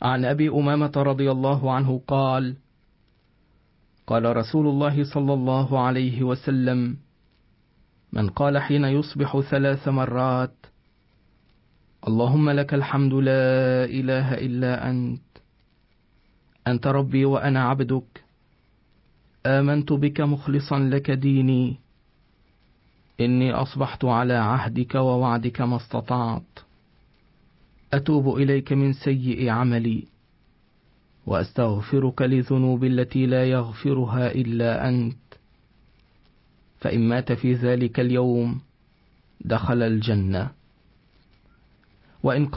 عن أبي أمامة رضي الله عنه قال: قال رسول الله صلى الله عليه وسلم: من قال حين يصبح 3 مرات: اللهم لك الحمد لا إله إلا أنت ربي وأنا عبدك، آمنت بك مخلصا لك ديني، إني أصبحت على عهدك ووعدك ما استطعت، أتوب إليك من سيء عملي، وأستغفرك لذنوب التي لا يغفرها إلا أنت، فإن مات في ذلك اليوم دخل الجنة، وإن